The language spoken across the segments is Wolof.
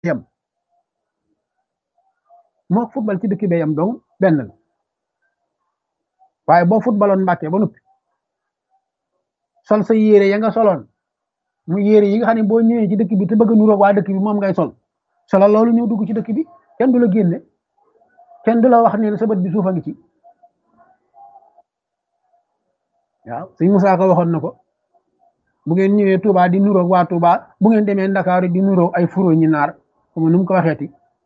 yem moo football ci dëkk bi yem dong benn la waaye boo footballoon Mbàkke ba noppi sol sa yére ya nga soloon mu yére yi nga xam ne boo ñëwee ci dëkk bi te bëgg a nuroog waa dëkk bi moom ngay solal loolu ñëw dugg ci dëkk bi kenn du la génne kenn du la wax ne sa bët bi suuf a ngi ci waaw sëñ Musaa Ka waxoon na ko bu ngeen ñëwee Touba di nuroog waa Touba bu ngeen demee Ndakaaru di nuroog ay furo ñi naar comme nu mu ko waxeeti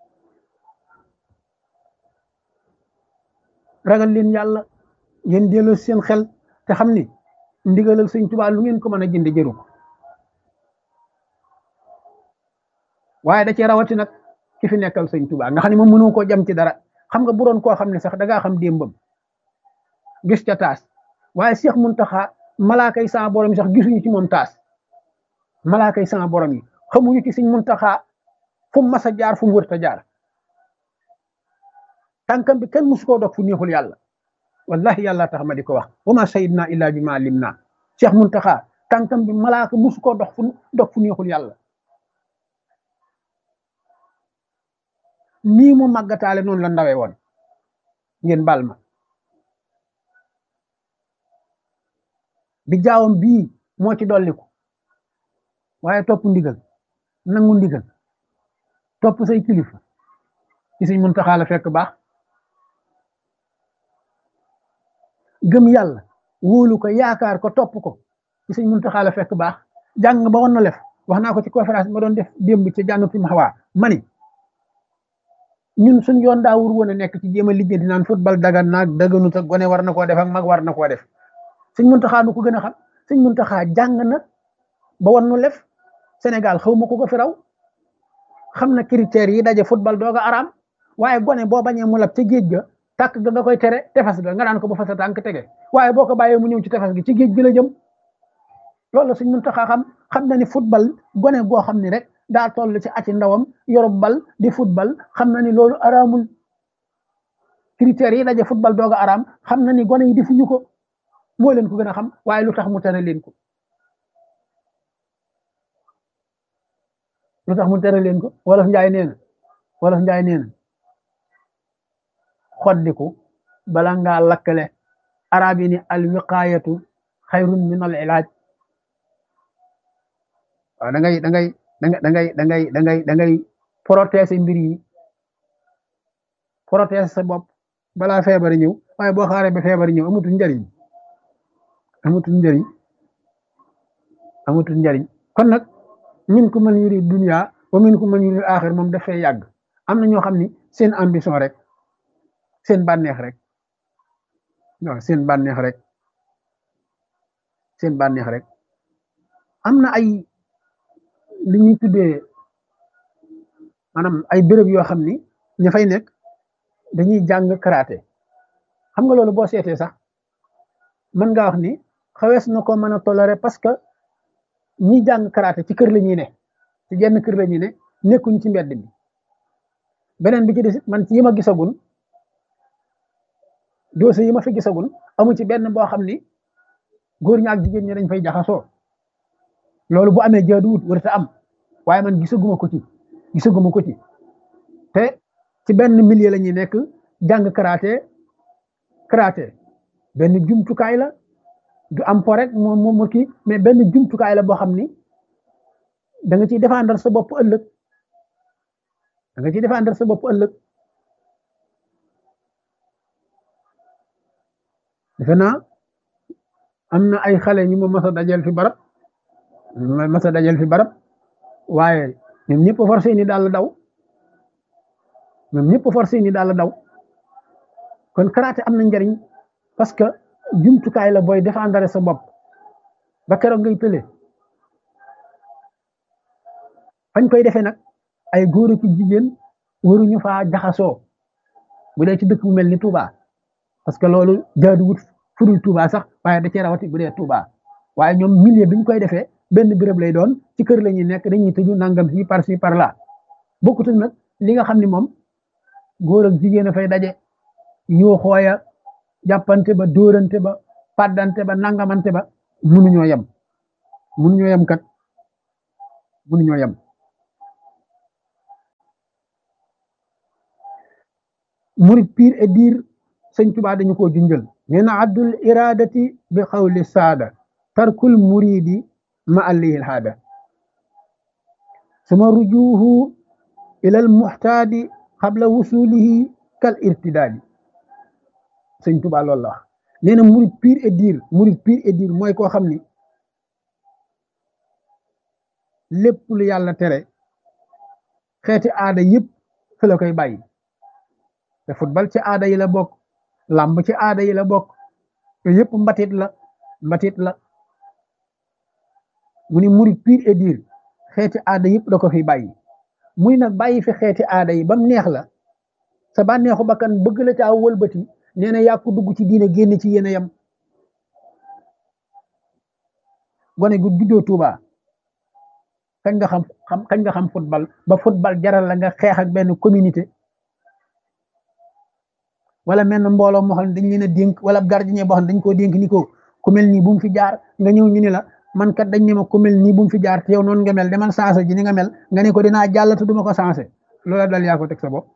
ragal leen yàlla ngeen delloo seen xel te xam ni ndigalal sëñ Touba lu ngeen ko mën a jënd jëru ko waaye da cee rawati nag ki fi nekkal sëñ Touba nga xam ne moom mënoo koo jam ci dara xam nga bu doon koo xam ne sax da ngaa xam démbam gis ca taas waaye Cheikh Muntaxa malaaka yi sama borom yi sax gisuñu ci moom taas malaaka yi sama borom yi xamuñu ci sëñ Muntaxa fu mu mas a jaar fu mu wërta jaar tànkam bi kenn musu koo dog fu neexul yàlla wallahi yàlla tax ma di ko wax wa ma shahidna illa bi ma alimna Cheikh Muntaxa tànkam bi malaaka musu koo dog fu neexul yàlla nii mu màggataale noonu la ndawee woon ngeen bal ma bi jaawam bii moo ci dolliku waaye topp ndigal nangu ndigal topp say kilifa ci Sëñ Muntaxa la fekk baax gëm yàlla wóolu ko yaakaar ko topp ko ci Sëñ Muntaxa la fekk baax jàng ba woon na lef wax naa ko ci conférence ma doon def démb ci jànnatu Mahwa mani ñun suñ yoon daa wur woon a nekk ci jéem a liggéey di naan football dagan naag daganut ak gone war na koo def ak mag war na koo def Sëñ Muntaxa nu ko gën a xam Sëñ Muntaxa jàng na ba woon nu lef Sénégal xaw ma ko ko fi raw xam na critères yi daje football dooga araam waaye gone boo bañee mu lab ca géej ga tàkk ga nga koy tere tefes ga nga daan ko ba fa sa tànk tege waaye boo ko bàyyee mu ñëw ci tefes gi ci géej gi la jëm loolu la Sëñ Muntaxa xam na ni football gone boo xam ni rek daa toll ci ati ndawam yorob bal di football xam na ni loolu araamul critères yi daje football dooga araam xam na ni gone yi defuñu ko moo leen ko gën a xam waaye lu tax mu tere leen ko lu tax mu tere leen ko wolof njaay nee na xoddiku bala ngaa lakkale arab yi ni al wiqaayatu xayrun min al ilaaj waaw da ngay protéger mbir yi protéger sa bopp balaa feebar ñëw waaye boo xaaree ba feebar ñëw amatul njariñ kon nag min ku man yuri dunya wa min ku man yuri axir moom dafay yàgg am na ñoo xam ni seen ambition rek seen bànneex rek waaw seen bànneex rek am na ay li ñuy tuddee maanaam ay béréb yoo xam ni ña fay nekk dañuy jàng karaté xam nga loolu boo seetee sax mën ngaa wax ni xawees na ko mën a tolérer parce que ñi jàng karaté ci kër la ñuy ne ci genn kër la ñuy ne nekkuñ ci mbedd bi beneen bi ci des man ci yi ma gisagun dossier yi ma fi gisagun amu ci benn boo xam ni góor ñi ak jigéen ñi dañ fay jaxasoo loolu bu amee jaaduwut warta am waaye man gisaguma ko ci te ci benn milieu la ñuy nekk jàng karaté benn jumtukaay la du am po rek moom kii mais benn jumtukaay la boo xam ni da nga ciy défendre sa bopp ëllëg defe naa am na ay xale ñu ma mas a dajal fi barab waaye ñoom ñëpp forcé ni daal daw kon karaté am na njariñ parce que jumtukaay la booy défendre sa bopp ba keroog ngay tële fañ koy defee nag ay góor ak jigéen waruñu faa jaxasoo bu dee ci dëkk bu mel ni Touba parce que loolu jaaduwut furul Touba sax waaye da cee rawati bu dee Touba waaye ñoom milieu bi ñu koy defee benn béréb lay doon ci kër la ñuy nekk dañuy tëju nangam fii par là bokkutul nag li nga xam ni moom góor ak jigéen a fay daje yoo xooya jàppante ba dóorante ba paddante ba nangamante ba mënuñoo yem mënuñoo yem murid pire et dire sëñ Tuubaa dañu koo junjël nee na addul iradati bi xawli saada tarkul muridi ma allihil haada suma rujuhu ilal muxtaadi xabla wusulihi kal irtidaadi sëñ Tuubaa loolu la wax nee na murid pire et dire mooy koo xam ni lépp lu yàlla tere xeeti aada yëpp fi la koy bàyyi te football ci aada yi la bokk làmb ci aada yi la bokk yooyu yëpp mbatit la mu ni murid pire et dire xeeti aada yëpp da ko fi bàyyi muy nag bàyyi fi xeeti aada yi ba mu neex la sa bànneexu bakkan bëgg la caa wëlbati nee na yaa ko dugg ci diine génn ci yéen a yam gone gu juddoo Tuuba kañ nga xam football ba football jaral la nga xeex ak benn communauté wala mel na mbooloo moo xam ne dañ leen a dénk wala gardien boo xam ne dañ koo dénk ni ko ku mel nii bu mu fi jaar nga ñëw ñu ni la man kat dañ ne ma ku mel nii bu mu fi jaar te yow noonu nga mel demal sensé ji ni nga mel nga ne ko dinaa jàll te duma ko sensé loola dal yaa ko teg sa bopp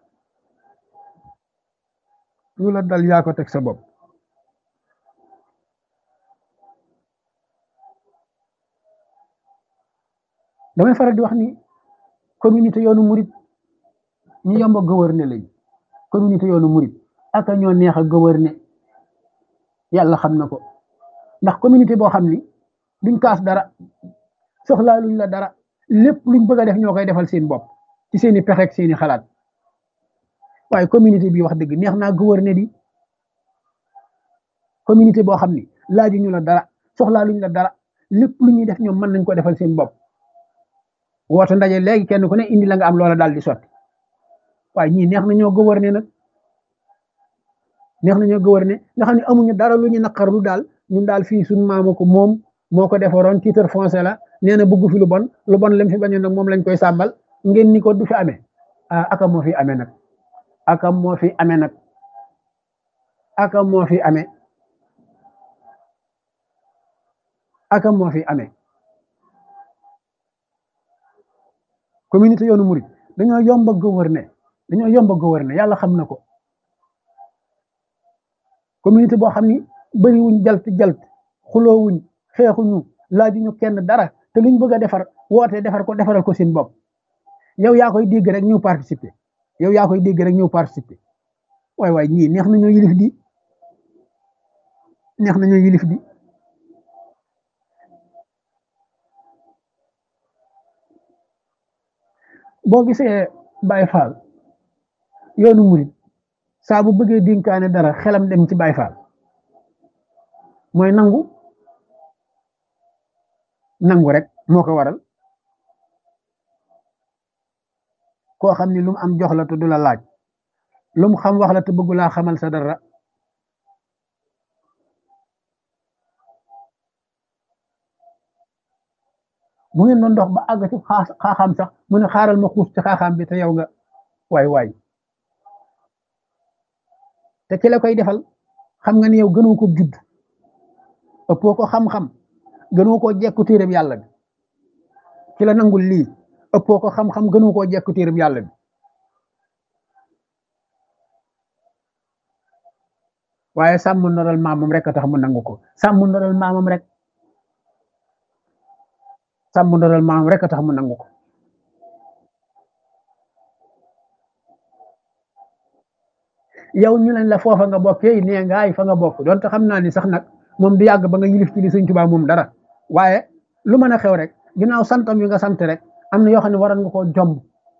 damay faral di wax ni communauté yoonu murit ñu yomb a gouverner lañ communauté yoonu murit aka ñoo neex a gouverner yàlla xam na ko ndax communauté boo xam ni duñ kaas dara soxlaa luñ la dara lépp luñ bëgg a def ñoo koy defal seen bopp ci seeni pexe ak seeni xalaat waaye communauté bi wax dëgg neex naa gouverner di communauté boo xam ni laaju ñu la dara soxlaa luñ la dara lépp lu ñuy def ñoom mën nañ ko defal seen bopp woote ndaje léegi kenn ku ne indi la nga am loola daal di sotti waaye ñii neex nañoo gouverner nag nga xam ne amuñu dara lu ñu naqarlu daal ñun daal fii suñu maamu ko moom moo ko defaroon titre foncier la nee na bëgg fi lu bon lam fi bañoon nag moom lañ koy sàmbal ngeen ni ko du fi amee aka moo fi amee nag communauté yoonu murid dañoo yomb a gouverner yàlla xam na ko communauté boo xam ni bëri wuñ jalt xuloo wuñ xeexuñu laajuñu kenn dara te luñ bëgg a defar woote defaral ko seen bopp yow yaa koy dégg rek ñëw participer waay ñii neex nañoo yilif di boo gisee Baye Fall yoonu murid saa bu bëggee dénkaane dara xelam dem ci Baye Fall mooy nangu rek moo ko waral koo xam ni lu mu am jox la te du la laaj lu mu xam wax la te bëggu laa xamal sa dara bu ngeen doon dox ba àgg ci xaaxaam sax mu ne xaaral ma xuus ci xaaxaam bi te yow nga waay te ki la koy defal xam nga ni yow gënoo ko judd ëppoo ko xam-xam gënoo koo jekku téereb yàlla bi ki la nangul lii ëppoo ko xam-xam gënoo koo jekku téereb yàlla bi waaye sàmm ndoral maamam rek a tax mu nangu ko sàmm ndoral maamam rek a tax mu nangu ko yow ñu leen la foofa nga bokkee nee ngaay fa nga bokk donte xam naa ni sax nag moom du yàgg ba nga yilif ci li Sëñ Tuubaa moom dara waaye lu mën a xew rek ginnaaw santam yi nga sant rek am na yoo xam ne waroon nga koo jomb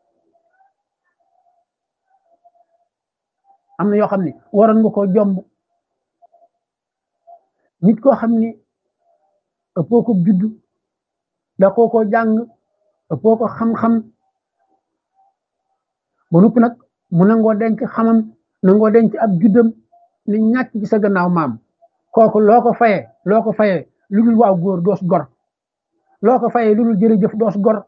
nit koo xam ni ëppoo ko juddu da koo jàng ëppoo ko xam-xam ba noppi nag mu nangoo denc xamam nangoo denc ab juddam ni ñàkk ci sa gannaaw maam kooku loo ko fayee lu dul waaw góor doos gor loo ko fayee lu dul jërëjëf doos gor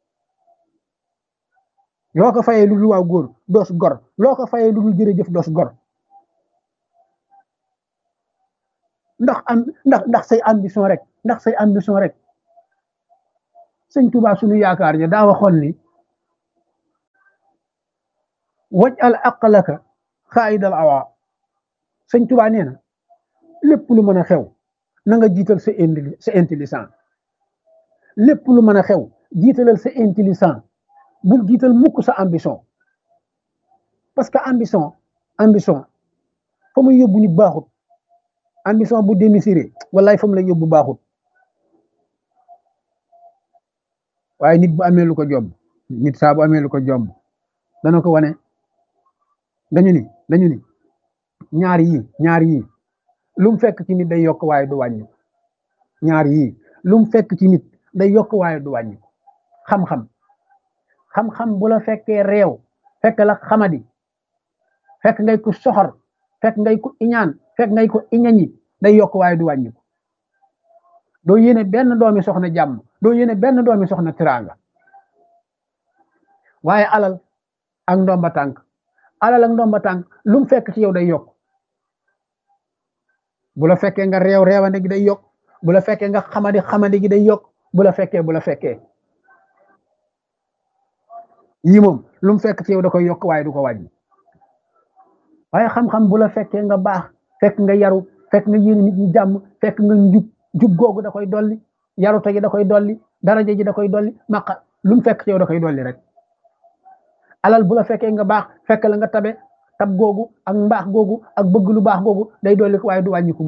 loo ko fayee lu dul waaw góor doos gor loo ko fayee lu dul jërëjëf doos gor ndax say ambition rek Sëñ Tuubaa suñu yaakaar ja daa waxoon ni waj al aqlaka xaayidal awa sëñ Tuubaa nee na lépp lu mën a xew na nga jiital sa intelligent lépp lu mën a xew jiitalal sa intelligent bul jiital mukk sa ambition parce que ambition fa muy yóbbu nit baaxut ambition bu démesuré wallaay fa mu lay yóbbu baaxut waaye nit bu amee lu ko jomb nit saa bu amee lu ko jomb dana ko wane dañu ni ñaar yii lu mu fekk ci nit day yokk waaye du wàññi ñaar yii lu mu fekk ci nit day yokk waaye du wàññi xam-xam bu la fekkee réew fekk la xamadi fekk ngay ko soxor fekk ngay ko iñaan fekk ngay ko iñañi day yokk waaye du wàññi doo yéene benn doomi soxna jàmm doo yéene benn doomi soxna tiraanga waaye alal ak ndomba tànk lu mu fekk ci yow day yokk bu la fekkee nga réew réewande gi day yokk bu la fekkee nga xamadi gi day yokk bu la fekkee yii moom lu mu fekk ci yow da koy yokk waaye du ko wàññi waaye xam-xam bu la fekkee nga baax fekk nga yaru fekk nga yéene nit ñi jàmm fekk nga jub googu da koy dolli yarute gi da koy dolli daraja ji da koy dolli maqa lu mu fekk ci yow da koy dolli rek alal bu la fekkee nga baax fekk la nga tab googu ak mbaax googu ak bëgg lu baax googu day dolli ko waaye du wàññi ko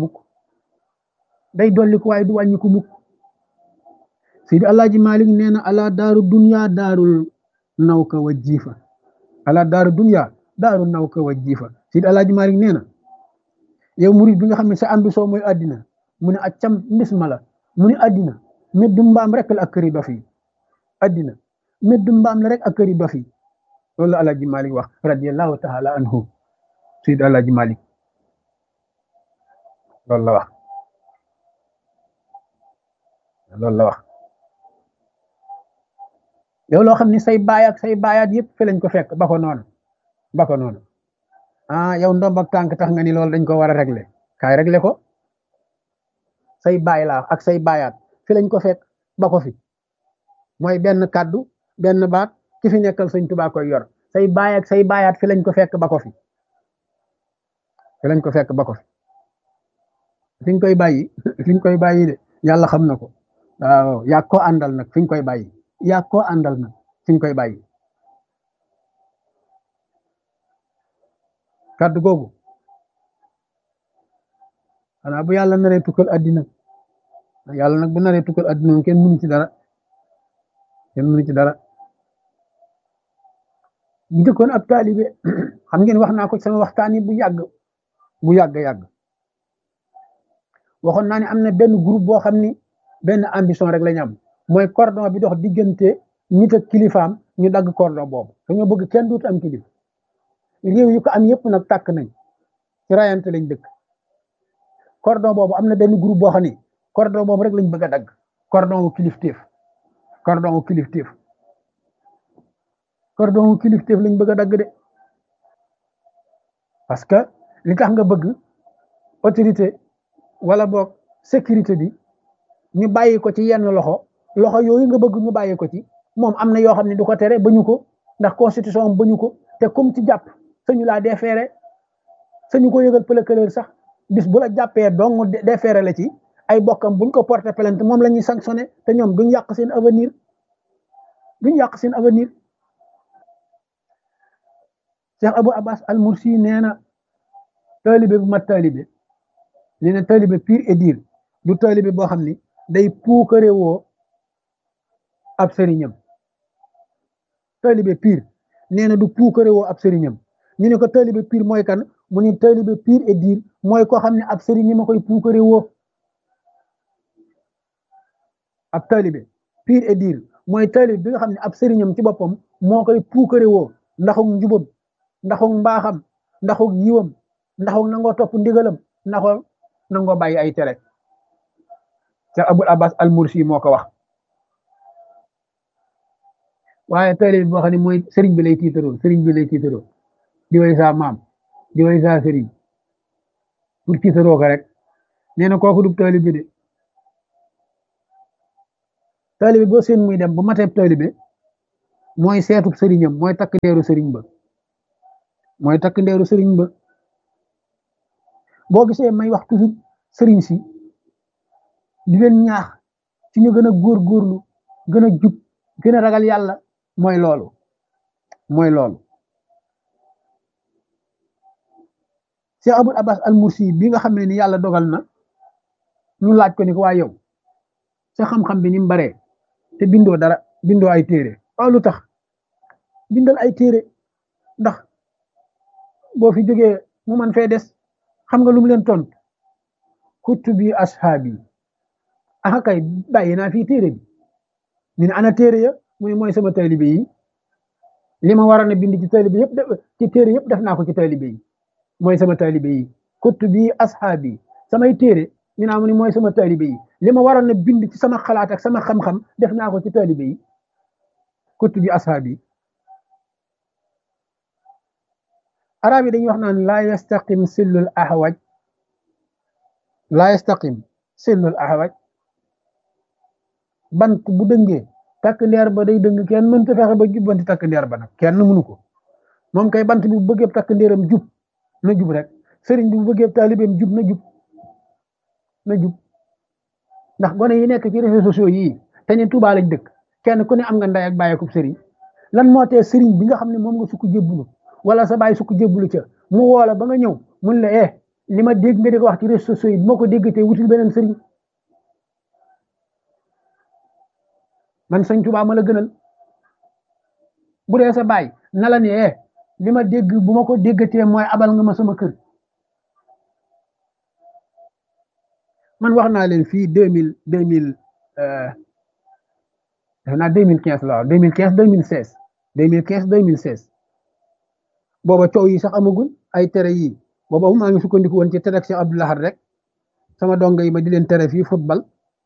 mukk Seydi Alaaji Malik nee na ala daaru dunya daarul nawka wa jiifa ala daaru dunya daaru nawka wa jiifa Seydi Alaaji Malik nee na yow murid bi nga xam ne sa ambition mooy àddina mu ne accam mbis ma la mu ne àddina meddu mbaam rek la ak këri dof yi àddina meddu mbaam la rek ak këri dof yi loolu la Alaaji Malik wax radiyallahu taala anhu Seydi Alaaji Malik loolu la wax yow loo xam ne say baay ak say baayaat yëpp fi lañ ko fekk ba ko noonu yow ndomb ak tànk tax nga ni loolu dañ ko war a régler kaay régler ko say baay laa ak say baayaat fi lañ ko fekk ba ko fi mooy benn kàddu benn baat ki fi nekkal sëñ Tuubaa koy yor say baay ak say baayaat fi lañ ko fekk ba ko fi fi ñu koy bàyyi de yàlla xam na ko waaw yaa ko àndal nag fi ñu koy bàyyi yaa ko àndal nag fi ñu koy bàyyi kàddu googu xanaa bu yàlla naree tukkal addina yàlla nag bu naree tukkal addina moom kenn mënu ci dara bu jëkkoon ab taalibe xam ngeen wax naa ko sama waxtaan yi bu yàgg waxoon naa ne am na benn groupe boo xam ni benn ambition rek la ñu am mooy cordon bi dox diggante nit ak kilifaam ñu dagg cordon boobu dañoo bëgg kenn duut am kilif réew yu ko am yëpp nag tàkk nañ ci rayante lañ dëkk cordon boobu am na benn groupe boo xam ni cordon boobu rek lañ bëgg a dagg cordon wu kilifteef lañ bëgg a dagg de parce que li tax nga bëgg autorité wala boog sécurité bi ñu bàyyi ko ci yenn loxo yooyu nga bëgg ñu bàyyi ko ci moom am na yoo xam ne du ko tere bañu ko ndax constitution am bañu ko te comme ci jàpp sañu laa déféré sañu ko yëgal procureur sax bis bu la jàppee dong déféré la ci ay bokkam buñ ko porté plainte moom la ñuy sanctionné te ñoom duñ yàq seen avenir Cheikh Abou Abbas Al Mursi nee na taalibe bu mat taalibe nee na taalibe pur et dur du taalibe boo xam ni day puukare woo ab sëriñam taalibe pur nee na du puukare woo ab sëriñam ñu ne ko taalibe pur mooy kan mu ni taalibe pur et dur mooy koo xam ne ab sëriñ ma koy puukare woo ab taalibe pur et dur mooy taalibe bi nga xam ne ab sëriñam ci boppam moo koy puukare woo ndaxug njubam ndaxug mbaaxam ndaxug yiwam ndaxug nangoo topp ndigalam ndaxug nangoo bàyyi ay tere Cheikh Abou Abbas Al Mursi moo ko wax waaye taalibe boo xam ne mooy sëriñ bi lay tiitaroo di way saa maam di way saa sëriñ pour tiitaroo ko rek nee na kooku du taalibe de taalibe boo seen muy dem bu mateeb taalibe mooy seetub sëriñam mooy takk deeru sëriñ ba mooy takk ndeeru sëriñ ba. boo gisee may wax toujours sëriñ si di leen ñaax ci ñu gën a góorgóorlu gën a jub gën a ragal yàlla mooy loolu mooy loolu. Cheikh Abul Abbas al Mursi bi nga xam ne ni yàlla dogal na ñu laaj ko ni ko waa yow sa xam-xam bi ni mu baree te bindoo dara bindoo ay téere waaw lu tax bindal ay téere ndax boo fi jógee mu man fee des. xam nga lu mu leen tontu kutubi ashaabi aka kay bàyyi naa fii téere bi ñu ne ana téere ya mu ne mooy sama taalibe yi li ma waroon a bind ci taalibe yëpp ci téere yëpp def naa ko ci taalibe yi mooy sama taalibe yi kutubi ashaabi samay téere ñu naa mu ne mooy sama taalibe yi li ma waroon a bind ci sama xalaat ak sama xam-xam def naa ko ci taalibe yi kutubi ashaabi. arab yi dañuy wax naan laa yastaqim sillul ahwaj laa yastaqim sillul ahwaj bant bu dëngee takk ndeer ba day dëng kenn mënta fexe ba jubbanti takk ndeer ba nag kenn mënu ko moom kay bant bi bu bëggee takk ndeeram jub na jub rek sëriñ bi bu bëggee taalibeem jub na jub ndax gone yi nekk ci réseaux sociaux yii te ñu Tuubaa lañ dëkk kenn ku ne am nga ndey ak bàyyi ko sëriñ lan moo tee sëriñ bi nga xam ne moom nga sukk jébbulu wala sa bàyyi sukk jébbulu ca mu woola ba nga ñëw mun la li ma dégg nga di ko wax ci réseaux sociaux yi bu ma ko dégg te wutil beneen sëriñ man sëñ Tuubaa ma la gënal bu dee sa bàyyi na la ne li ma dégg bu ma ko déggatee mooy abal nga ma sama kër man wax naa leen fii 2015 la waaw 2015 booba coow yi sax amagul ay tere yi booba maa ngi sukkandiku woon ci tere ak Cheikh Abdou Lahad rek sama dongo yi ma di leen tere fii football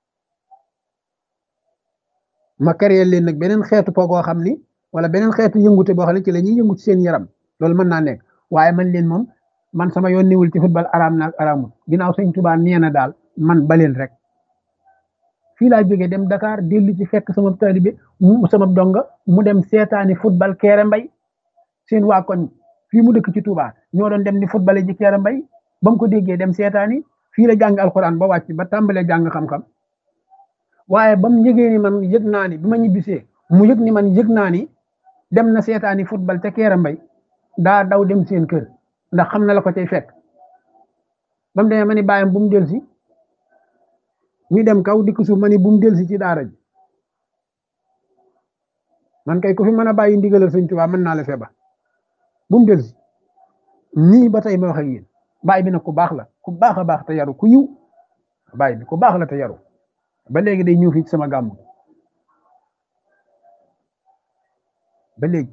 ma créé leen nag beneen xeetu po koo xam ni wala beneen xeetu yëngute boo xam ne ci la ñuy yëngu ci seen yaram loolu mën naa nekk waaye man leen moom man sama yoon niwul ci football araam na ak araamul ginnaaw sëñ Tuubaa nee na daal man baleen rek fii laa jógee dem Dakar dellu ci fekk sama taalibe mu sama donga mu dem seetaani football Kéré Mbay seen waa koñ fii mu dëkk ci Touba ñoo doon dem ni football ji Kéré Mbay ba mu ko déggee dem seetaani fii la jàng alxuraan ba wàcc ba tàmbalee jàng xam-xam waaye ba mu yëgee ni man yëg naa ni bi ma ñibbisee mu yëg ni man yëg naa ni dem na seetaani football te Kéré Mbay daa daw dem seen kër ndax xam na la ko cay fekk ba mu demee ma ni bàyyam bu mu del si ñu dem kaw dikk suuf ma ni bu mu del si ci daara ji man kay ku fi mën a bàyyi ndigalal sëñ Tuubaa mën naa la fee ba bu mu del si nii ba tey ma wax ak yéen baay bi nag ku baax la ku baax a baax te yaru ku yiw baay bi ku baax la te yaru ba léegi day ñëw fii ci sama gàmm ba léegi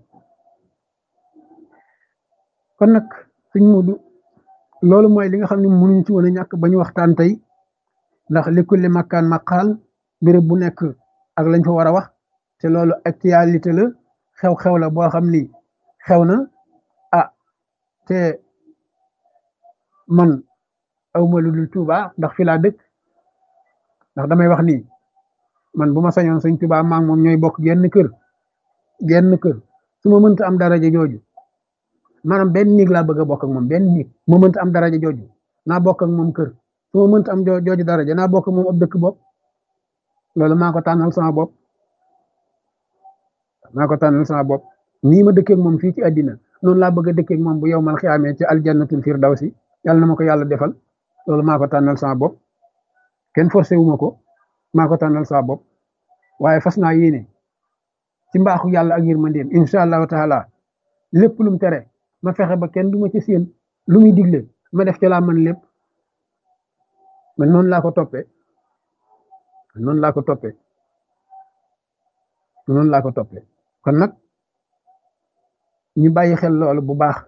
kon nag sëñ Moodu loolu mooy li nga xam ne mënuñu ci woon a ñàkk ba ñu waxtaan tey ndax li kulli makkaan maqaal béréb bu nekk ak lañ fa war a wax te loolu actualité la xew-xew la boo xam ni xew na te man awma lu dul Tuuba ndax fi laa dëkk ndax damay wax ni man bu ma sañoon sëñ Tuuba maa ngi moom ñooy bokk genn kër su ma mënta am daraja jooju maanaam benn néeg laa bëgg a bokk ak moom benn néeg ma mënta am daraja jooju naa bokk ak moom kër su ma mënta am jooju daraja naa bokk ak moom ab dëkk bopp loolu maa ko tànnal sama bopp nii ma dëkkeek moom fii ci àddina noonu laa bëgg a dëkkeek moom bu yow mal xiyaamee ci aljannatul firdawsi yàlla na ma ko yàlla defal loolu maa ko tànnal sama bopp kenn forcé wu ma ko maa ko tànnal sama bopp waaye fas naa yéene ci mbaaxu yàlla ak yërmandeem incha allahu taala lépp lu mu tere ma fexe ba kenn du ma ci séen lu muy digle ma def ci laa mën lépp man noonu laa ko toppee kon nag ñu bàyyi xel loolu bu baax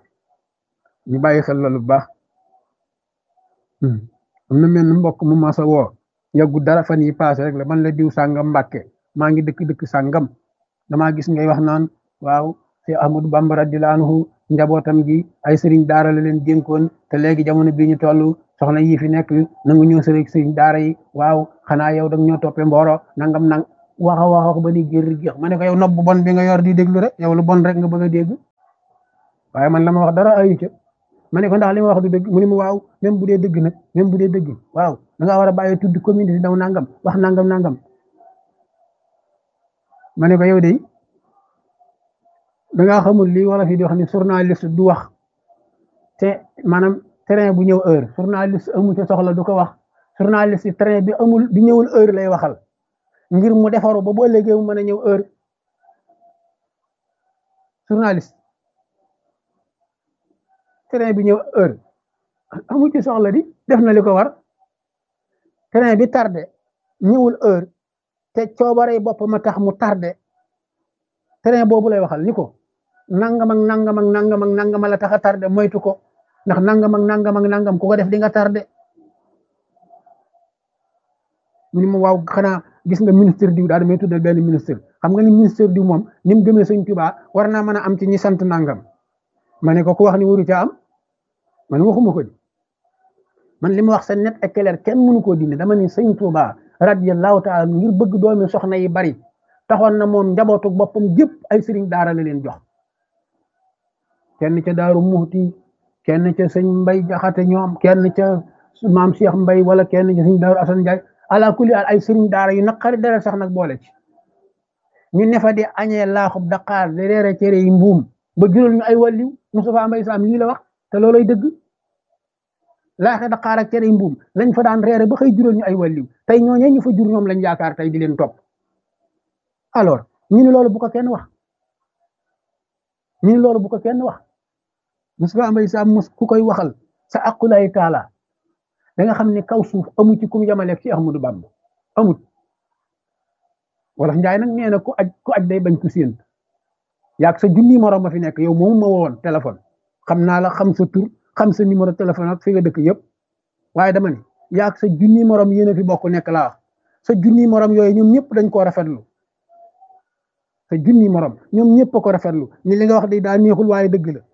am na mel mbokk mu ma sa woo yàggu dara fan yi paase rek la man la diw sàngam Mbàkke maa ngi dëkk sàngam damaa gis ngay wax naan waaw Seex Ahmadu Bamba radiyallaahu anhu njabootam gi ay sëriñ daara la leen dénkoon te léegi jamono bii ñu toll soxna yi fi nekk nangu ñëw sëriñ daara yi waaw xanaa yow dag ñoo toppee mbooro nangam wax ba ni gér géex ma ne ko yow nopp bu bon bi nga yor di déglu rek yow lu bon rek nga bëgg a dégg waaye man la ma wax dara ayu ca ma ne ko ndax li ma wax du dëgg mu ne ma waaw même bu dee dëgg nag même bu dee dëgg waaw da ngaa war a bàyyi tudd communauté daw nangam wax nangam nangam ma ne ko yow de da ngaa xamul lii wala fi di wax ni journaliste du wax te maanaam train bu ñëw heure journaliste amul te soxla du ko wax journaliste yi train bi amul bi ñëwul heure lay waxal ngir mu defaru ba bu ëllëgee mu mën a ñëw heure journaliste train bi ñëw heure amu ci soxla di def na li ko war train bi tardé ñëwul heure te coobare boppam a tax mu tardé train boobu lay waxal ni ko nangam ak nangam ak nangam ak nangam la tax a tardé moytu ko ndax nangam ak nangam ak nangam ku ko def di nga tardé mu ni ma waaw xanaa gis nga ministre diw daal damay tuddal benn ministre xam nga ni ministre diw moom ni mu gëmee sëñ Tuubaa war naa mën a am ci ñi sant nangam ma ne ko ku wax ni waru ca am man waxuma ko di man li ma wax sa net et clair kenn mënu koo dindi dama ni sëñ Tuubaa radiyallahu taala ngir bëgg doomi soxna yi bari taxoon na moom njabootu boppam jëpp ay sëriñ daara la leen jox kenn ca Daaru Muxti kenn ca sëñ Mbay Jaxate ñoom kenn ca maam Cheikh Mbay wala kenn ca sëñ Daaru Asan Njaay ala kulli ay sëriñ daara yu naqari dara sax nag boole ci ñu nefa di añee laaxub daqaar di reere cere yi mbuum ba jural ñu ay wàlliw Moustapha Mbay Sam lii la wax te looloy dëgg laaxe daqaar ak cere yi mbuum lañ fa daan reere ba xëy jural ñu ay wàlliw tey ñooñee ñu fa jur ñoom lañ yaakaar tey di leen topp alors ñu ni loolu bu ko kenn wax ñu ni loolu bu ko kenn wax Moustapha Mbay Sam mos ku koy waxal sa aqulay taala da nga xam ne kaw suuf amu ci kum yamaleeg ci Ahmadu Bamba amut wala njaay nag nee na ku aj day bañ ku séent yaag sa junni morom ma fi nekk yow moomu ma woon téléphone xam naa la xam sa tur xam sa numéro téléphone ak fi nga dëkk yëpp waaye dama ne yaag sa junni morom yéen a fi bokk nekk laa wax sa junni morom yooyu ñoom ñëpp dañ koo rafetlu sa junni morom ñoom ñëpp a ko rafetlu ni li nga wax de daa neexul waaye dëgg la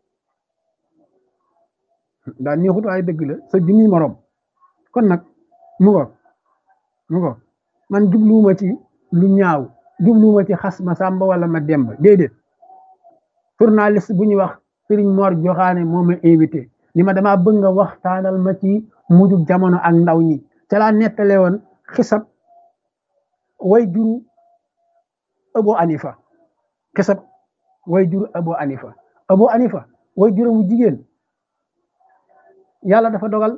daa neexul waaye dëgg la sa junni morom kon nag mu ngo man jubluwuma ci lu ñaaw jubluwuma ci xas ma sàmba wala ma demba déedéet journaliste bu ñuy wax Serigne Mor Joxaane moo ma invité ni ma damaa bëgg nga waxtaanal ma ci mujjug jamono ak ndaw ñi ca laa nettale woon xisab way juru Abu Anifa xisab way juru Abu Anifa way juru mu jigéen yàlla dafa dogal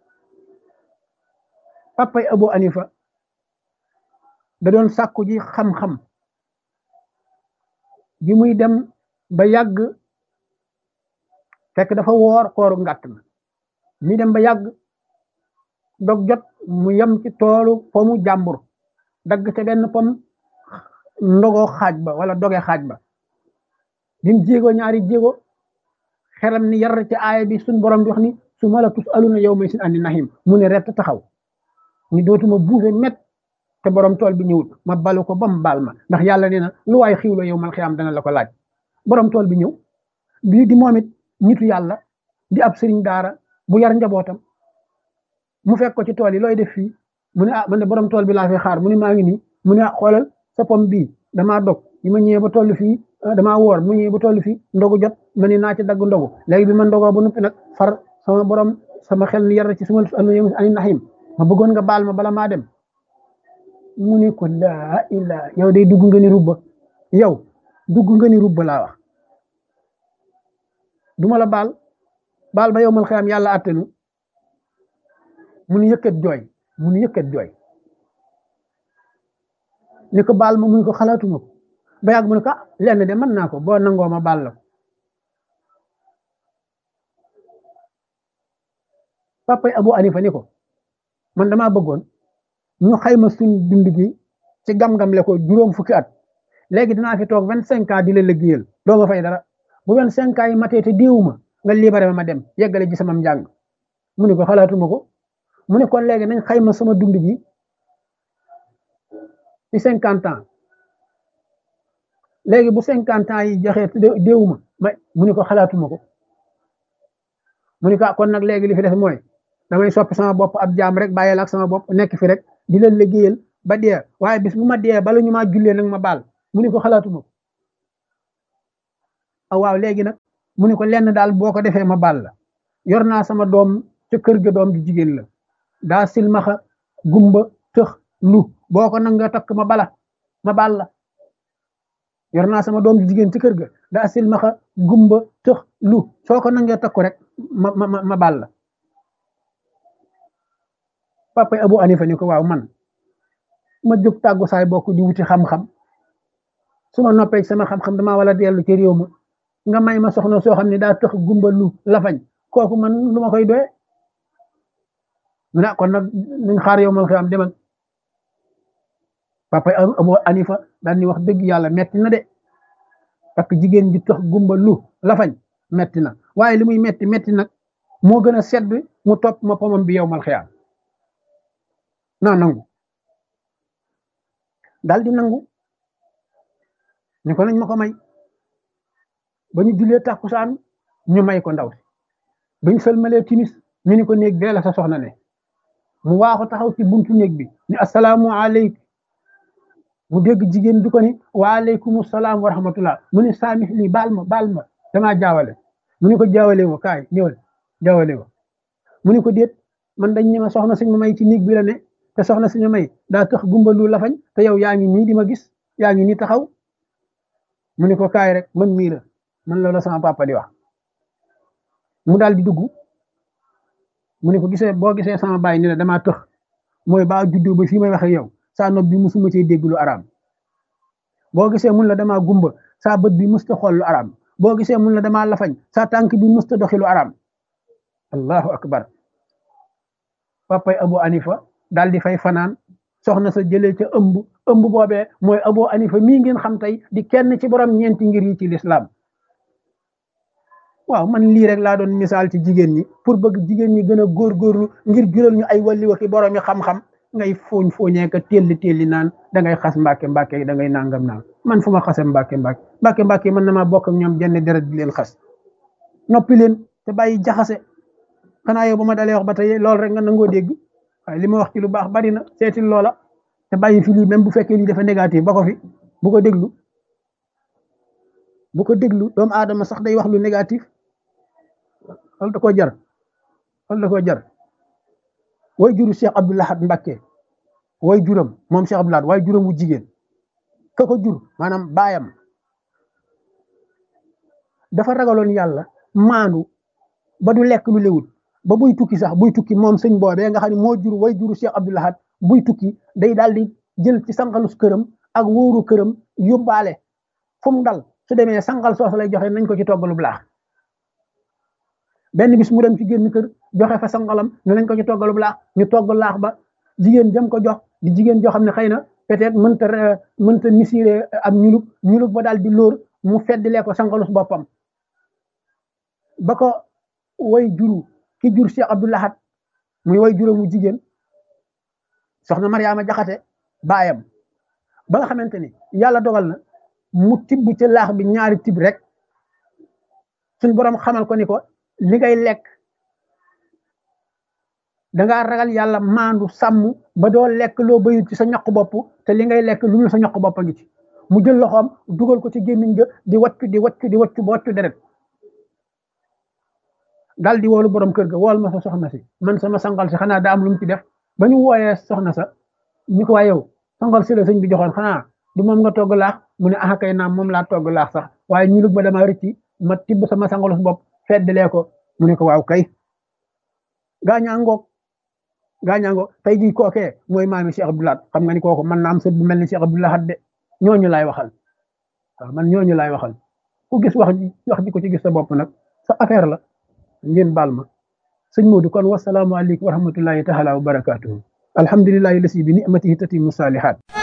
papay Abu Anifa da doon sàkku ji xam-xam bi muy dem ba yàgg fekk dafa woor kooru ngàtt na mi dem ba yàgg dog jot mu yem ci toolu pomu jàmbur dagg ca benn pom ndogoo xaaj ba wala doge xaaj ba dim jéego ñaari jéego xelam ni yar ci aaya bi suñ borom di wax ni su ma la tus aluna yow may sin andi nahim mu ne rett taxaw ni dootuma buufe met te borom tool bi ñëwut ma balu ko ba mu baal ma ndax yàlla nee na lu waay xiw la yow mal xiyaam dana la ko laaj borom tool bi ñëw bii di moom it nitu yàlla di ab sëriñ daara bu yar njabootam mu fekk ko ci tool yi looy def fii mu ne ah man de borom tool bi laa fi xaar mu ne maa ngi nii mu ne ah xoolal sa pom bii damaa dog bi ma ñëwee ba toll fii damaa woor mu ñëwee ba toll fii ndogu jot ma ne naa ci dagg ndogu léegi bi ma ndogoo ba noppi nag far sama borom sama xel ni yar ci suma ani naxim ma bëggoon nga baal ma bala maa dem mu ne ko laa ilaa yow day dugg nga ni rubba yow dugg nga ni rubba laa wax duma la baal ba yow mal xiyam yàlla attenu mu nu yëkkat jooy ni ko baal ma mu ne ko xalaatuma ko ba yàgg mu ne ko ah lenn de mën naa ko boo nangoo ma baal la ko papay Abu Anifa ni ko man damaa bëggoon ñu xayma suñ dund gi ci gam-gam le ko juróom fukki at léegi dinaa fi toog 25 ans di la liggéeyal doo ma fay dara bu 25 ans yi matee te déewuma nga libéré ma dem yeggale ji sama njàng mu ne ko xalaatuma ko mu ne kon léegi nañ xayma sama dund gi ci 50 ans léegi bu 50 ans yi joxee déewuma mu ne ko xalaatuma ko mu ne ko kon nag léegi li fi def mooy damay soppi sama bopp ab jaam rek bàyyeel ak sama bopp nekk fi rek di leen liggéeyal ba dee waaye bis bu ma dee bala ñu maa jullee nag ma baal mu ne ko xalaatuma ko waaw léegi nag mu ne ko lenn daal boo ko defee ma baal la yor naa sama doom ca kër ga, doom ji jigéen la daa silmaxa gumba tëx lu boo ko nanga takk ma baal la yor naa sama doom ji jigéen ci kër ga daa silmaxa gumba tëx lu soo ko nangee takku rek ma baal la. papa Abu Hanifa ni ko waaw man ma jóg tàggu saay bokk di wuti xam-xam su ma noppee sama xam-xam damaa wala dellu ci réew ma nga may ma soxna soo xam ne daa tëx gumba lu lafañ kooku man lu ma koy doye mu ne kon nag nañ xaar yow mal xiyaam demal. papa Abu Hanifa daal ni wax dëgg yàlla metti na de parce que jigéen ji tëx gumba lu lafañ metti na waaye li muy metti nag moo gën a sedd mu topp ma pomam bi yow mal xiyaam naa nangu daal di nangu ni ko nañ ma ko may ba ñu jullee tàkkusaan ñu may ko ndaw si ba ñu sëlmalee timis ñu ni ko néeg bee la sa soxna ne mu waaxu taxaw ci buntu néeg bi ni asalaamu aleykum mu dégg jigéen bi ko ni waaleykum salaam wa rahmatullah mu ni saamix lii baal ma damaa jaawale mu ni ko jaawale wo kaay ñëwal jaawale wo mu ni ko déet man dañ ne ma soxna suñ ma may ci néeg bi la ne te soxna suñu may daa tax gumba lu lafañ te yow yaa ngi nii di ma gis yaa ngi nii taxaw mu ni ko kaay rek man mii la man loolu sama papa di wax mu daal di dugg mu ni ko boo gisee sama baay ni la damaa tëx mooy baa juddoo ba fii may wax ak yow saa nopp bi musuma cee dégg lu araam boo gisee mun la damaa gumba saa bët bi musta xool lu araam boo gisee mun la damaa lafañ saa tànk bi musta doxi lu araam. allahu akbar. papay Abu Hanifa daal di fay fanaan soxna sa jëlee ca ëmb boobee mooy Abu Hanifa mii ngeen xam tey di kenn ci borom ñeenti ngir yi ci lislaam. waaw man lii rek laa doon misaal ci jigéen ñi pour bëgg jigéen ñi gën a góorgóorlu ngir jural ñu ay walli waki borom yi xam-xam ngay fooñee ka telli naan da ngay xas mbàkke da ngay nangam naan man fu ma xasee mbàkke man na maa bokk ak ñoom jenn deret di leen xas noppi leen te bàyyi jaxase xanaa yow ba ma dalee wax ba tey loolu rek nga nangoo dégg waaye li ma wax ci lu baax bari na seetil loola te bàyyi fi lii même bu fekkee lii dafa négatif ba ko fi bu ko déglu doomu aadama sax day wax lu négatif loolu da koo jar way juru Cheikh Abdou Lahad Mbacké way juram moom Cheikh Abdou Lahad way juram wu jigéen ka ko jur maanaam baayam dafa ragaloon yàlla maandu ba du lekk lu lewul ba buy tukki moom sëñ boobee nga xam ne moo jur way juru Cheikh Abdou Lahad buy tukki day daal di jël ci sangalus këram ak wóoru këram yóbbaale fu mu dal su demee sangal soosu lay joxe nañ ko ci toggalu laax benn bis mu dem ci génn kër joxe fa sangalam ne nañ ko ci toggalu laax ñu togg laax ba jigéen jëm ko jox di jigéen joo xam ne xëy na peut-être mënta misiré am ñulug ba daal di lóor mu feddilee ko sangalus boppam ba ko way juru ki jur Cheikh Abdou Lahad muy way juróomu jigéen soxna Mariama Jaxate baayam ba nga xamante ni yàlla dogal na mu tibb ci laax bi ñaari tibb rek suñ borom xamal ko ni ko li ngay lekk dangaa ragal yàlla maandu sàmm ba doo lekk loo bayut ci sa ñaq bopp te li ngay lekk lu ñu sa ñaq bopp a ngi ci mu jël loxoom dugal ko ci gémmiñ ga di waccu deret daal di woolu borom kër ga wool ma sa soxna si man sama sangal si xanaa daa am lu mu ci def ba ñu wooyee soxna sa ñu ko waa yow sangal si la sëñ bi joxoon xanaa du moom nga togg laax mu ne ah kay naam moom laa togg laax sax waaye ñu lug ba dama rëcci ma tibb sama sangalus bopp feddalee ko mu ne ko waaw kay gaañaangoog tey jii kookee mooy maami Cheikh Abdou Lahad xam nga ni kooku man na am sët bu mel ni Cheikh Abdou Lahad de ñooñu laay waxal waaw man ñooñu laay waxal ku gis wax ji ko ci gis sa bopp nag sa affaire la ngeen baal ma sëñ Modou kon wasalaamu aleykum wa rahmatullahi taala wa barakatuhu alhamdulillahi lasi bi ni'matihi tatimu salihat